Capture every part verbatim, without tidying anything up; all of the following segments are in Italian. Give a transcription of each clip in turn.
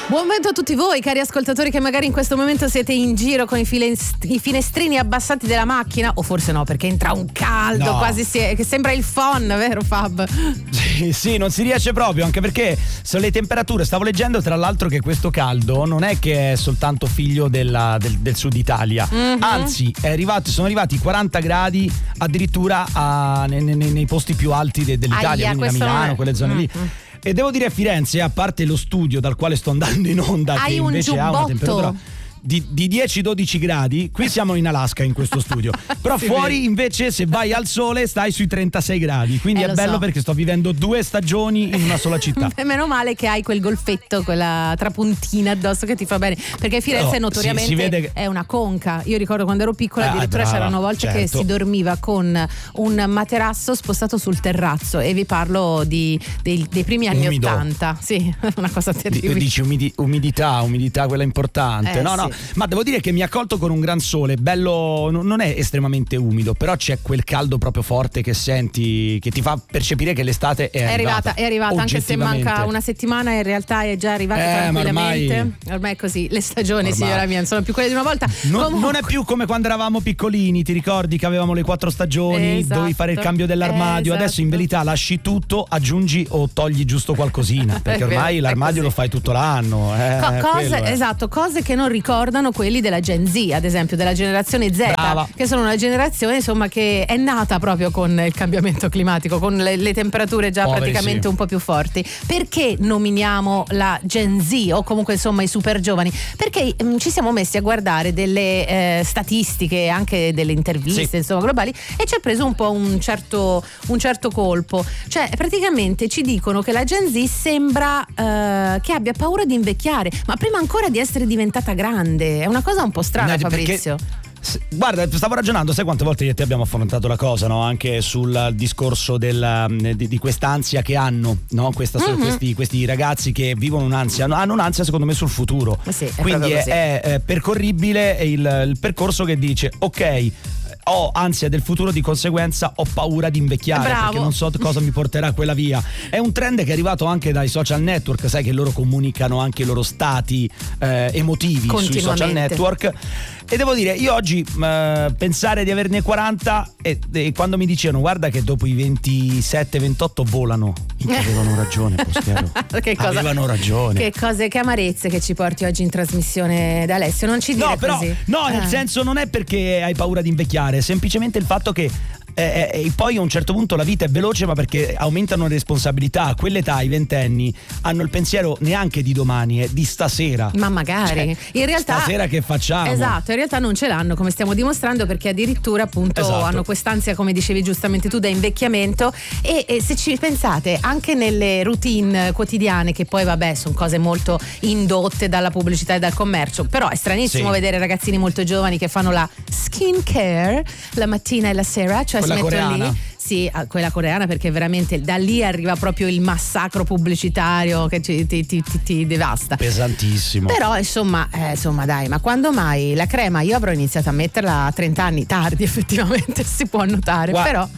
Buon momento a tutti voi, cari ascoltatori, che magari in questo momento siete in giro con i, filest- i finestrini abbassati della macchina, o forse no, perché entra un caldo, no. quasi si è, che sembra il phon, vero Fab? Sì, sì, non si riesce proprio, anche perché sono le temperature. Stavo leggendo tra l'altro che questo caldo non è che è soltanto figlio della, del, del sud Italia, mm-hmm. anzi è arrivato, sono arrivati i quaranta gradi addirittura a, nei, nei, nei posti più alti de, dell'Italia, Aia, quindi a Milano, è... quelle zone mm-hmm. lì. E devo dire, a Firenze, a parte lo studio dal quale sto andando in onda, Hai che un invece giubbotto. ha una temperatura di, di dieci dodici gradi, qui siamo in Alaska in questo studio, però sì, fuori vedi. invece se vai al sole stai sui trentasei gradi, quindi eh, è bello so. perché sto vivendo due stagioni in una sola città. Meno male che hai quel golfetto, quella trapuntina addosso che ti fa bene, perché Firenze Oh, notoriamente si, si vede che... è una conca. Io ricordo quando ero piccola Ah, addirittura brava, c'erano volte certo. che si dormiva con un materasso spostato sul terrazzo, e vi parlo di, dei, dei primi anni Umido. ottanta. Sì, una cosa terribile. Dici umidi, umidità, umidità quella importante. Eh, no, no, sì. ma devo dire che mi ha colto con un gran sole, bello, non è estremamente umido, però c'è quel caldo proprio forte che senti, che ti fa percepire che l'estate è, È arrivata. arrivata, è arrivata, anche se manca una settimana, in realtà è già arrivata eh, tranquillamente. Ormai... ormai è così, le stagioni, ormai. signora mia, non sono più quelle di una volta. Non, Comunque... non è più come quando eravamo piccolini, ti ricordi che avevamo le quattro stagioni, esatto. dovevi fare il cambio dell'armadio, esatto. adesso in verità lasci tutto, aggiungi o togli giusto qualcosina, perché ormai vero, l'armadio lo fai tutto l'anno. Eh, Co- cose, è. esatto, cose che non ricordano quelli della Gen Z, ad esempio della generazione Z, Brava. che sono una generazione insomma che è nata proprio con il cambiamento climatico, con le, le temperature già Poveri, praticamente sì. un po' più forti. Perché nominiamo la Gen Z, o comunque insomma i super giovani? Perché mh, ci siamo messi a guardare delle eh, statistiche, anche delle interviste, sì. insomma globali, e ci ha preso un po' un certo, un certo colpo. Cioè praticamente ci dicono che la Gen Z sembra eh, che abbia paura di invecchiare, ma prima ancora di essere diventata grande. È una cosa un po' strana, No, Fabrizio. perché... Guarda, stavo ragionando, sai quante volte io e te abbiamo affrontato la cosa, no? Anche sul discorso del, di, di quest'ansia che hanno, no? Questa, mm-hmm. questi, questi ragazzi che vivono un'ansia, hanno un'ansia secondo me sul futuro. Sì, è quindi è, così. è, è percorribile il, il percorso che dice ok, ho ansia del futuro, di conseguenza ho paura di invecchiare. Bravo. Perché non so cosa mi porterà quella via. È un trend che è arrivato anche dai social network, sai che loro comunicano anche i loro stati eh, emotivi sui social network. E devo dire, io oggi eh, pensare di averne quaranta e, e quando mi dicevano guarda che dopo i ventisette ventotto volano, avevano ragione, Postiero. Che cosa, avevano ragione. Che cose, che amarezze che ci porti oggi in trasmissione da Alessio, non ci dire no, però, così. No, nel ah. senso non è perché hai paura di invecchiare, è semplicemente il fatto che Eh, eh, e poi a un certo punto la vita è veloce, ma perché aumentano le responsabilità. A quell'età i ventenni hanno il pensiero neanche di domani, è di stasera. Ma magari cioè, in realtà stasera che facciamo? Esatto, in realtà non ce l'hanno, come stiamo dimostrando, perché addirittura appunto esatto. hanno quest'ansia, come dicevi giustamente tu, da invecchiamento. E, e se ci pensate anche nelle routine quotidiane, che poi vabbè sono cose molto indotte dalla pubblicità e dal commercio, però è stranissimo sì. vedere ragazzini molto giovani che fanno la skin care la mattina e la sera, cioè quella si mettono coreana. lì. Sì, quella coreana, perché veramente da lì arriva proprio il massacro pubblicitario che ti, ti, ti, ti, ti devasta. Pesantissimo. Però insomma, eh, insomma dai, ma quando mai la crema? Io avrò iniziato a metterla a trenta anni tardi, effettivamente si può notare, Gua- però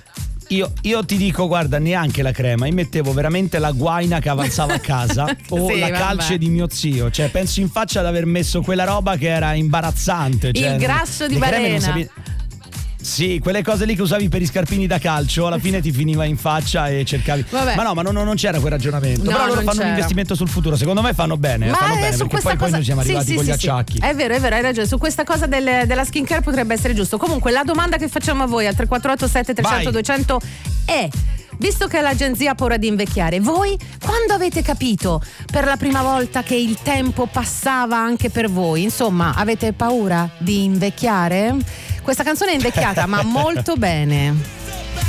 Io, io ti dico, guarda, neanche la crema, io mettevo veramente la guaina che avanzava a casa o sì, la vabbè. calce di mio zio, cioè penso in faccia ad aver messo quella roba che era imbarazzante, cioè, il grasso di le creme non balena. sapevi- Sì, quelle cose lì che usavi per i scarpini da calcio, alla fine ti finiva in faccia e cercavi. Vabbè. Ma no, ma non, non c'era quel ragionamento. No, Però loro non fanno c'era. un investimento sul futuro. Secondo me fanno bene. Ma fanno eh, bene su perché questa poi, cosa poi noi siamo sì, arrivati sì, con sì, gli sì. acciacchi. È vero, è vero, hai ragione. Su questa cosa del, della skincare potrebbe essere giusto. Comunque la domanda che facciamo a voi al tre quattro otto sette trecento duecento è: visto che la Gen Z ha paura di invecchiare, voi quando avete capito per la prima volta che il tempo passava anche per voi? Insomma, avete paura di invecchiare? Questa canzone è invecchiata ma molto bene.